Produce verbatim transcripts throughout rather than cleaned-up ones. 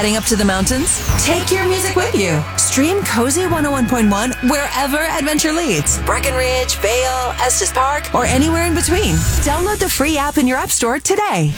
Heading up to the mountains? Take your music with you. Stream Cozy one oh one point one wherever adventure leads. Breckenridge, Vail, Estes Park, or anywhere in between. Download the free app in your app store today.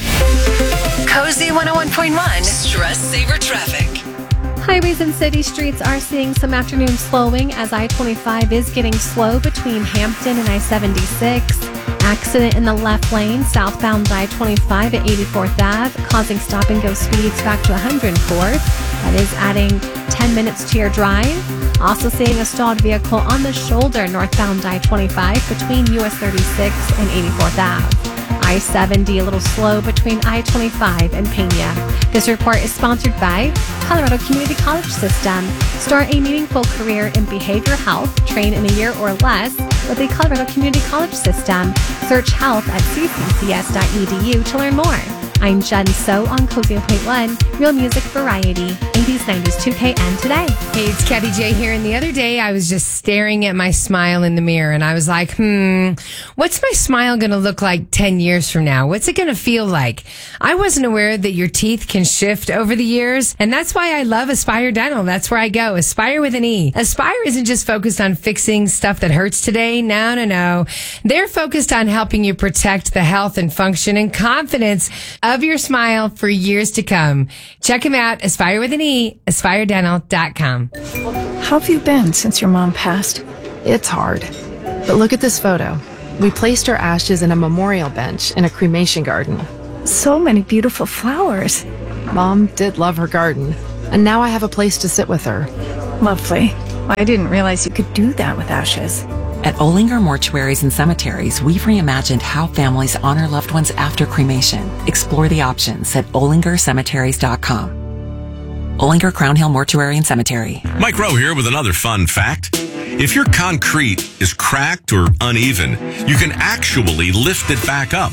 Cozy one oh one point one. Stress Saver Traffic. Highways and city streets are seeing some afternoon slowing as I twenty-five is getting slow between Hampton and I seventy-six. Accident in the left lane, southbound I twenty-five at eighty-fourth Avenue, causing stop-and-go speeds back to one hundred fourth. That is adding ten minutes to your drive. Also seeing a stalled vehicle on the shoulder northbound I twenty-five between U S thirty-six and eighty-fourth Avenue. I seventy a little slow between I twenty-five and Pena. This report is sponsored by Colorado Community College System. Start a meaningful career in behavioral health. Train in a year or less with the Colorado Community College System. Search health at c c c s dot e d u to learn more. I'm Jen So on Cozy one point one, Real Music Variety, eighties, nineties, two K, and today. Hey, it's Kathy J here. And the other day, I was just staring at my smile in the mirror, and I was like, hmm, what's my smile going to look like ten years from now? What's it going to feel like? I wasn't aware that your teeth can shift over the years, and that's why I love Aspire Dental. That's where I go. Aspire with an E. Aspire isn't just focused on fixing stuff that hurts today. No, no, no. They're focused on helping you protect the health and function and confidence of your smile for years to come. Check them out, Aspire with an E, aspire dental dot com. How have you been since your mom passed? It's hard. But look at this photo. We placed her ashes in a memorial bench in a cremation garden. So many beautiful flowers. Mom did love her garden, and now I have a place to sit with her. Lovely. I didn't realize you could do that with ashes. At Olinger Mortuaries and Cemeteries, we've reimagined how families honor loved ones after cremation. Explore the options at olinger cemeteries dot com. Olinger Crown Hill Mortuary and Cemetery. Mike Rowe here with another fun fact. If your concrete is cracked or uneven, you can actually lift it back up.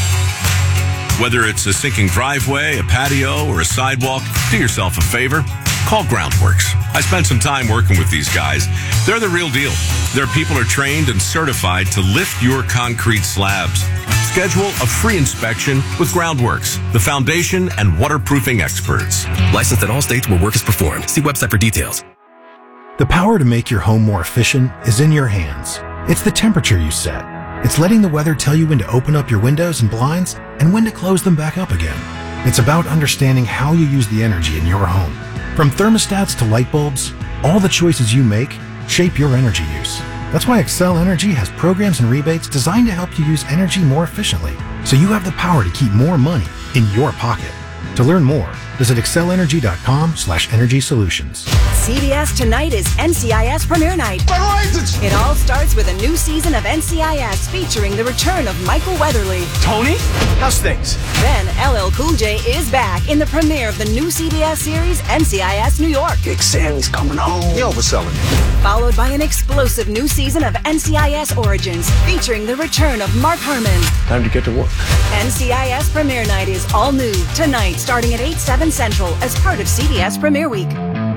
Whether it's a sinking driveway, a patio, or a sidewalk, do yourself a favor. Call Groundworks. I spent some time working with these guys. They're the real deal. Their people are trained and certified to lift your concrete slabs. Schedule a free inspection with Groundworks, the foundation and waterproofing experts. Licensed in all states where work is performed. See website for details. The power to make your home more efficient is in your hands. It's the temperature you set. It's letting the weather tell you when to open up your windows and blinds and when to close them back up again. It's about understanding how you use the energy in your home. From thermostats to light bulbs, all the choices you make shape your energy use. That's why Excel Energy has programs and rebates designed to help you use energy more efficiently, so you have the power to keep more money in your pocket. To learn more, visit excel energy dot com slash energy solutions. C B S tonight is N C I S Premiere Night. It all starts with a new season of N C I S featuring the return of Michael Weatherly. Tony, how's things? Then L L Cool J is back in the premiere of the new C B S series N C I S New York. Big Sandy's coming home. You're overselling it. Followed by an explosive new season of N C I S Origins featuring the return of Mark Herman. Time to get to work. N C I S Premiere Night is all new tonight starting at eight, seven Central as part of C B S Premiere Week.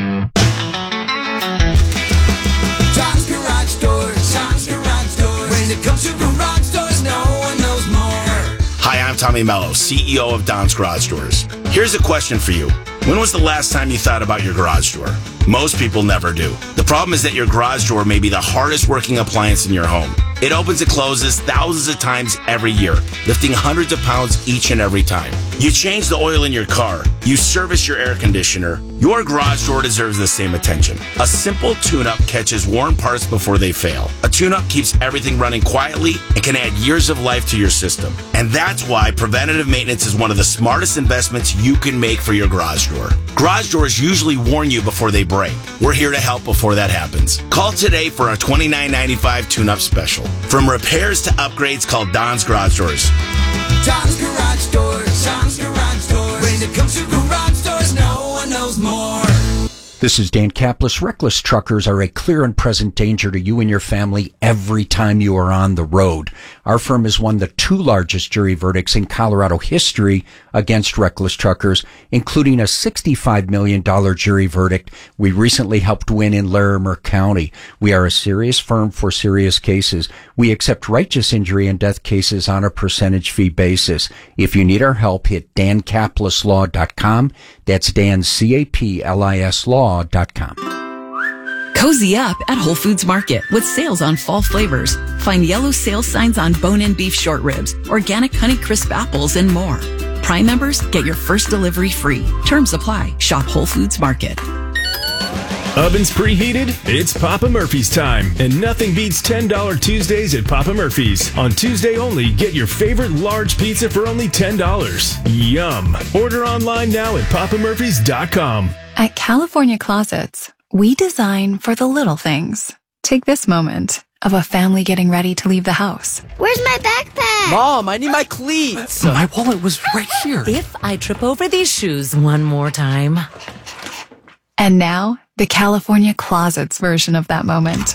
Tom's Garage Doors. Tom's Garage Doors. When it comes to garage doors, no one knows more. Hi, I'm Tommy Mello, C E O of Don's Garage Doors. Here's a question for you. When was the last time you thought about your garage door? Most people never do. The problem is that your garage door may be the hardest working appliance in your home. It opens and closes thousands of times every year, lifting hundreds of pounds each and every time. You change the oil in your car. You service your air conditioner. Your garage door deserves the same attention. A simple tune-up catches worn parts before they fail. A tune-up keeps everything running quietly and can add years of life to your system. And that's why preventative maintenance is one of the smartest investments you can make for your garage door. Garage doors usually warn you before they break. We're here to help before that happens. Call today for a twenty-nine ninety-five tune-up special. From repairs to upgrades, call Don's Garage Doors. Tom's Garage Doors. Tom's Garage Doors. When it comes to garage doors, no one knows more. This is Dan Kaplis. Reckless truckers are a clear and present danger to you and your family every time you are on the road. Our firm has won the two largest jury verdicts in Colorado history against reckless truckers, including a sixty-five million dollars jury verdict we recently helped win in Larimer County. We are a serious firm for serious cases. We accept righteous injury and death cases on a percentage fee basis. If you need our help, hit dan kaplis law dot com. That's Dan, C A P L I S law dot com. Cozy up at Whole Foods Market with sales on fall flavors. Find yellow sales signs on bone-in beef short ribs, organic Honey Crisp apples, and more. Prime members get your first delivery free. Terms apply. Shop Whole Foods Market. Ovens preheated? It's Papa Murphy's time, and nothing beats ten dollars Tuesdays at Papa Murphy's. On Tuesday only, get your favorite large pizza for only ten dollars. Yum! Order online now at papa murphys dot com. At California Closets, we design for the little things. Take this moment of a family getting ready to leave the house. Where's my backpack? Mom, I need my cleats. My wallet was right here. If I trip over these shoes one more time. And now, the California Closets version of that moment.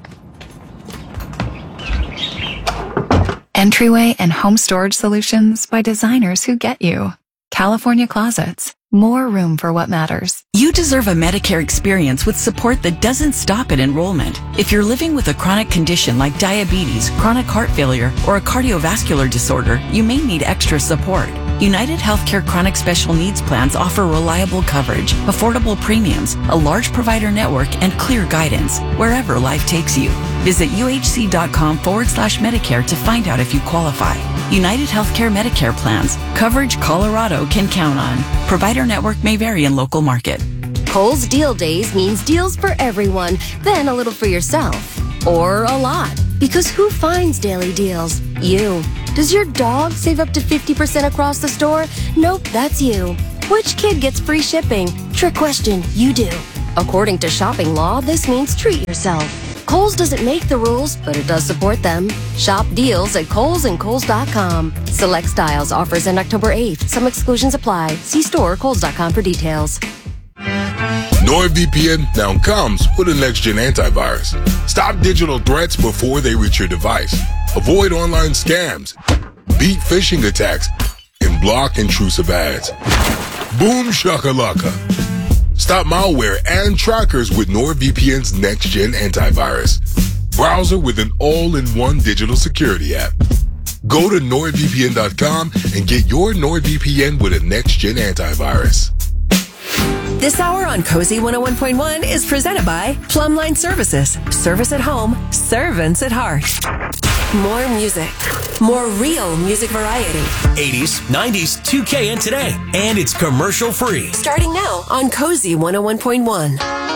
Entryway and home storage solutions by designers who get you. California Closets. More room for what matters. You deserve a Medicare experience with support that doesn't stop at enrollment. If you're living with a chronic condition like diabetes, chronic heart failure, or a cardiovascular disorder, you may need extra support. United Healthcare Chronic Special Needs Plans offer reliable coverage, affordable premiums, a large provider network, and clear guidance wherever life takes you. Visit uhc.com forward slash Medicare to find out if you qualify. United Healthcare Medicare plans. Coverage Colorado can count on. Provider network may vary in local market. Kohl's Deal Days means deals for everyone, then a little for yourself. Or a lot. Because who finds daily deals? You. Does your dog save up to fifty percent across the store? Nope, that's you. Which kid gets free shipping? Trick question, you do. According to shopping law, this means treat yourself. Kohl's doesn't make the rules, but it does support them. Shop deals at Kohl's and Kohl's dot com. Select styles offers end October eighth. Some exclusions apply. See store or Kohl's dot com for details. NordVPN now comes with a next-gen antivirus. Stop digital threats before they reach your device. Avoid online scams, beat phishing attacks, and block intrusive ads. Boom shakalaka. Stop malware and trackers with NordVPN's next-gen antivirus. Browser with an all-in-one digital security app. Go to nord v p n dot com and get your NordVPN with a next-gen antivirus. This hour on Cozy one oh one point one is presented by Plumline Services. Service at home, servants at heart. More music, more real music variety. eighties, nineties, two K and today. And it's commercial free. Starting now on Cozy one oh one point one.